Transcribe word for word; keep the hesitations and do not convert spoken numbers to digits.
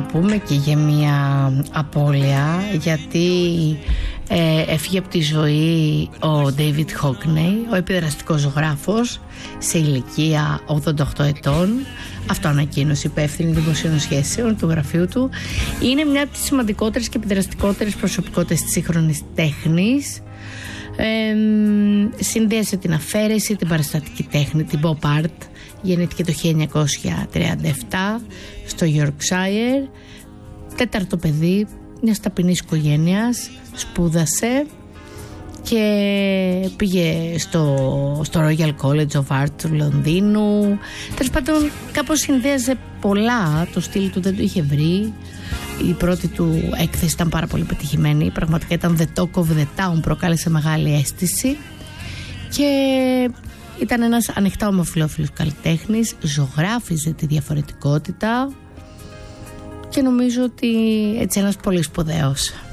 πούμε και για μια απώλεια, γιατί ε, έφυγε από τη ζωή ο David Hockney, ο επιδραστικός ζωγράφος, σε ηλικία ογδόντα οκτώ ετών. Αυτό ανακοίνωσε υπεύθυνη δημοσίων σχέσεων του γραφείου του. Είναι μια από τις σημαντικότερες και επιδραστικότερες προσωπικότητες της σύγχρονης τέχνης. Ε, συνδέασε την αφαίρεση, την παραστατική τέχνη, την pop art. Γεννήθηκε το χίλια εννιακόσια τριάντα επτά στο Yorkshire. Τέταρτο παιδί μιας ταπεινής οικογένειας. Σπούδασε και πήγε στο, στο Royal College of Art του Λονδίνου. Τέλος πάντων, κάπως συνδέαζε πολλά. Το στυλ του δεν το είχε βρει. Η πρώτη του έκθεση ήταν πάρα πολύ πετυχημένη. Πραγματικά ήταν The Talk of the Town, προκάλεσε μεγάλη αίσθηση. Και ήταν ένας ανοιχτά ομοφυλόφιλος καλλιτέχνης, ζωγράφιζε τη διαφορετικότητα και νομίζω ότι έτσι ένας πολύ σπουδαίος.